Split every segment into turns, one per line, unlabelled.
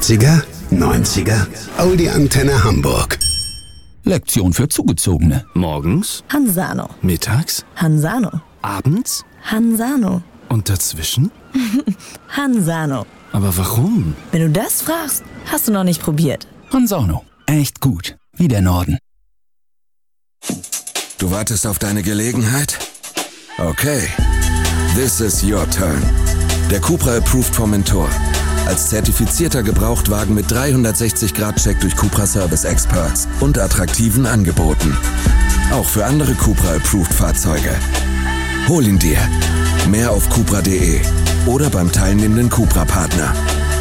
80er, 90er, Audi-Antenne Hamburg.
Lektion für Zugezogene.
Morgens?
Hansano.
Mittags?
Hansano.
Abends?
Hansano.
Und dazwischen?
Hansano.
Aber warum?
Wenn du das fragst, hast du noch nicht probiert.
Hansano. Echt gut. Wie der Norden.
Du wartest auf deine Gelegenheit? Okay. This is your turn. Der Cupra Approved Formentor. Als zertifizierter Gebrauchtwagen mit 360-Grad-Check durch Cupra Service Experts und attraktiven Angeboten. Auch für andere Cupra Approved Fahrzeuge. Hol ihn dir. Mehr auf cupra.de oder beim teilnehmenden Cupra-Partner.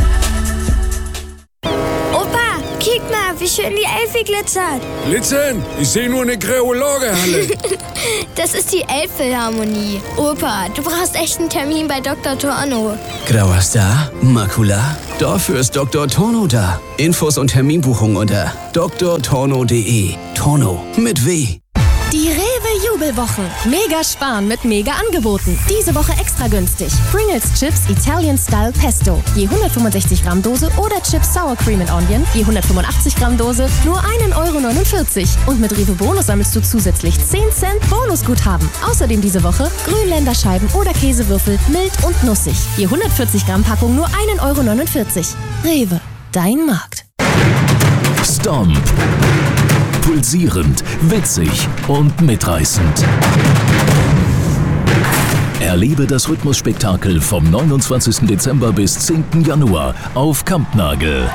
Opa, kick mal, wie schön die Elfe glitzert.
Glitzern? Ich sehe nur eine Kreologe-Halle.
Das ist die Elbphilharmonie. Opa, du brauchst echt einen Termin bei Dr. Torno.
Grauer Star? Makula? Dafür ist Dr. Torno da. Infos und Terminbuchung unter drtorno.de. Torno mit W.
Die Rewe-Jubelwochen. Mega sparen mit Mega-Angeboten. Diese Woche extra günstig. Pringles Chips Italian Style Pesto. Je 165 Gramm Dose oder Chips Sour Cream and Onion. Je 185 Gramm Dose. Nur 1,49 €. Und mit Rewe Bonus sammelst du zusätzlich 10 Cent Bonusguthaben. Außerdem diese Woche Grünländerscheiben oder Käsewürfel mild und nussig. Je 140 Gramm Packung nur 1,49 €. Rewe. Dein Markt.
Stomp. Pulsierend, witzig und mitreißend. Erlebe das Rhythmusspektakel vom 29. Dezember bis 10. Januar auf Kampnagel.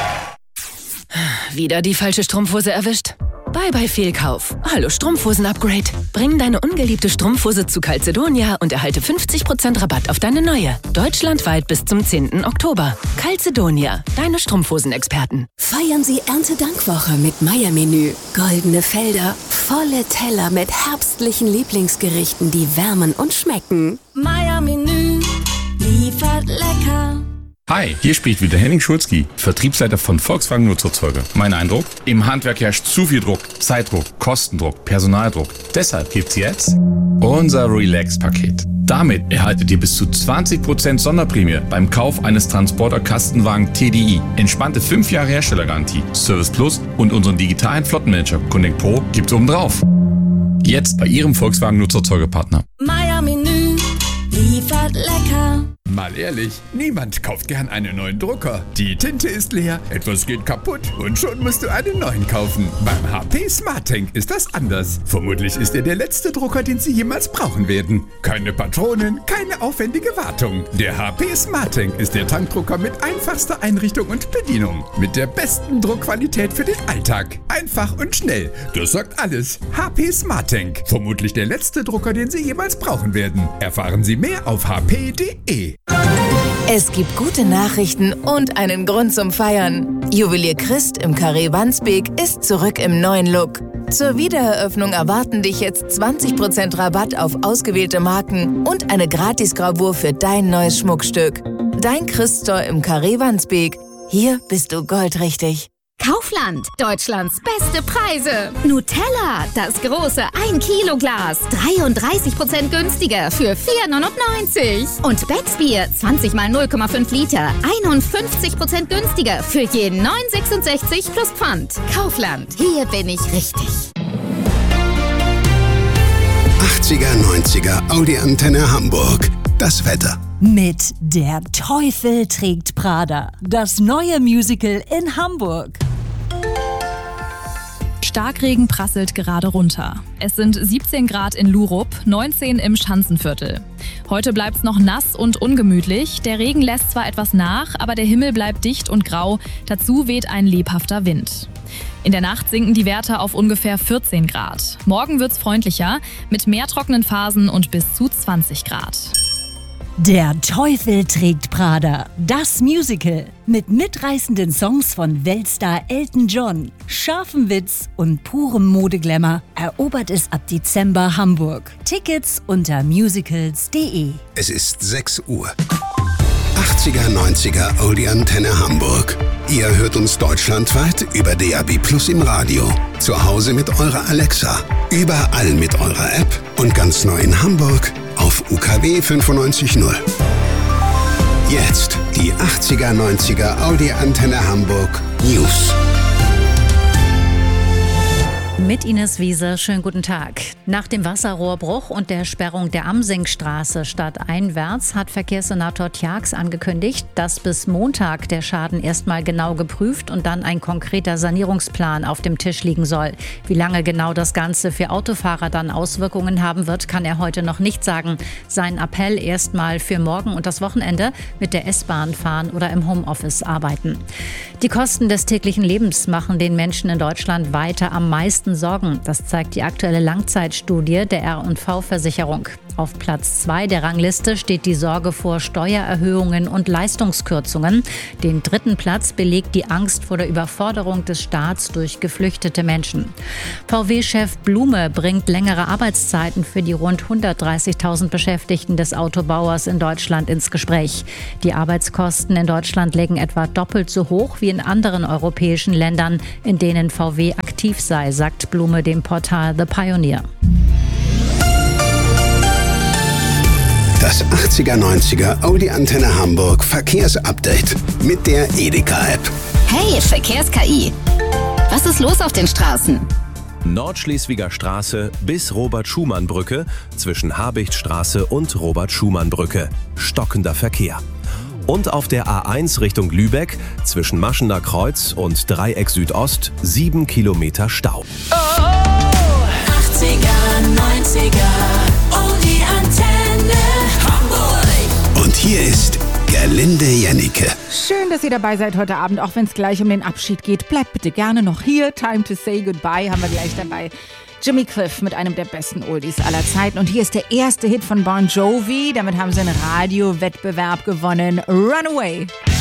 Wieder die falsche Strumpfhose erwischt? Bye Fehlkauf. Hallo Strumpfhosen-Upgrade. Bring deine ungeliebte Strumpfhose zu Calzedonia und erhalte 50% Rabatt auf deine neue. Deutschlandweit bis zum 10. Oktober. Calzedonia, deine Strumpfhosenexperten.
Feiern Sie Erntedankwoche mit Meier-Menü. Goldene Felder, volle Teller mit herbstlichen Lieblingsgerichten, die wärmen und schmecken.
Meier-Menü liefert lecker.
Hi, hier spricht wieder Henning Schulzki, Vertriebsleiter von Volkswagen Nutzerzeuger. Mein Eindruck? Im Handwerk herrscht zu viel Druck, Zeitdruck, Kostendruck, Personaldruck. Deshalb gibt's jetzt unser Relax-Paket. Damit erhaltet ihr bis zu 20% Sonderprämie beim Kauf eines Transporter-Kastenwagen TDI. Entspannte 5 Jahre Herstellergarantie, Service Plus und unseren digitalen Flottenmanager Connect Pro gibt's obendrauf. Jetzt bei Ihrem Volkswagen Nutzerzeugerpartner.
Meier-Menü liefert lecker.
Mal ehrlich, niemand kauft gern einen neuen Drucker. Die Tinte ist leer, etwas geht kaputt und schon musst du einen neuen kaufen. Beim HP SmartTank ist das anders. Vermutlich ist er der letzte Drucker, den Sie jemals brauchen werden. Keine Patronen, keine aufwendige Wartung. Der HP SmartTank ist der Tankdrucker mit einfachster Einrichtung und Bedienung. Mit der besten Druckqualität für den Alltag. Einfach und schnell. Das sagt alles. HP SmartTank. Vermutlich der letzte Drucker, den Sie jemals brauchen werden. Erfahren Sie mehr auf hp.de.
Es gibt gute Nachrichten und einen Grund zum Feiern. Juwelier Christ im Carré Wandsbek ist zurück im neuen Look. Zur Wiedereröffnung erwarten dich jetzt 20% Rabatt auf ausgewählte Marken und eine Gratisgravur für dein neues Schmuckstück. Dein Christ-Store im Carré Wandsbek. Hier bist du goldrichtig.
Kaufland, Deutschlands beste Preise. Nutella, das große 1-Kilo-Glas, 33% günstiger für 4,99 €. Und Becksbier, 20 mal 0,5 Liter, 51% günstiger für je 9,66 plus Pfand. Kaufland, hier bin ich richtig.
80er, 90er, Audi-Antenne Hamburg. Das Wetter.
Mit Der Teufel trägt Prada. Das neue Musical in Hamburg.
Starkregen prasselt gerade runter. Es sind 17 Grad in Lurup, 19 im Schanzenviertel. Heute bleibt's noch nass und ungemütlich. Der Regen lässt zwar etwas nach, aber der Himmel bleibt dicht und grau. Dazu weht ein lebhafter Wind. In der Nacht sinken die Werte auf ungefähr 14 Grad. Morgen wird's freundlicher, mit mehr trockenen Phasen und bis zu 20 Grad.
Der Teufel trägt Prada. Das Musical. Mit mitreißenden Songs von Weltstar Elton John, scharfem Witz und purem Modeglamour erobert es ab Dezember Hamburg. Tickets unter musicals.de.
Es ist 6 Uhr. 80er, 90er Audi-Antenne Hamburg. Ihr hört uns deutschlandweit über DAB+ im Radio. Zu Hause mit eurer Alexa. Überall mit eurer App. Und ganz neu in Hamburg auf UKW 95.0. Jetzt die 80er 80er, 90er Audi Antenne Hamburg News.
Mit Ines Wiese, schönen guten Tag. Nach dem Wasserrohrbruch und der Sperrung der Amsingstraße stadteinwärts hat Verkehrssenator Tjax angekündigt, dass bis Montag der Schaden erstmal genau geprüft und dann ein konkreter Sanierungsplan auf dem Tisch liegen soll. Wie lange genau das Ganze für Autofahrer dann Auswirkungen haben wird, kann er heute noch nicht sagen. Sein Appell erstmal für morgen und das Wochenende mit der S-Bahn fahren oder im Homeoffice arbeiten. Die Kosten des täglichen Lebens machen den Menschen in Deutschland weiter am meisten Sorgen. Das zeigt die aktuelle Langzeitstudie der R&V-Versicherung. Auf Platz 2 der Rangliste steht die Sorge vor Steuererhöhungen und Leistungskürzungen. Den 3. Platz belegt die Angst vor der Überforderung des Staats durch geflüchtete Menschen. VW-Chef Blume bringt längere Arbeitszeiten für die rund 130.000 Beschäftigten des Autobauers in Deutschland ins Gespräch. Die Arbeitskosten in Deutschland liegen etwa doppelt so hoch wie in anderen europäischen Ländern, in denen VW aktiv sei, sagt Blume dem Portal The Pioneer.
Das 80er, 90er Audi Antenne Hamburg Verkehrsupdate mit der Edeka-App.
Hey, Verkehrs-KI. Was ist los auf den Straßen?
Nordschleswiger Straße bis Robert-Schumann-Brücke, zwischen Habichtstraße und Robert-Schumann-Brücke. Stockender Verkehr. Und auf der A1 Richtung Lübeck, zwischen Maschener Kreuz und Dreieck Südost, 7 Kilometer Stau.
80er, 90er, Audi Antenne Hamburg.
Und hier ist Gerlinde Jennecke.
Schön, dass ihr dabei seid heute Abend, auch wenn es gleich um den Abschied geht. Bleibt bitte gerne noch hier. Time to say goodbye haben wir gleich dabei. Jimmy Cliff mit einem der besten Oldies aller Zeiten. Und hier ist der erste Hit von Bon Jovi. Damit haben sie einen Radiowettbewerb gewonnen. Runaway.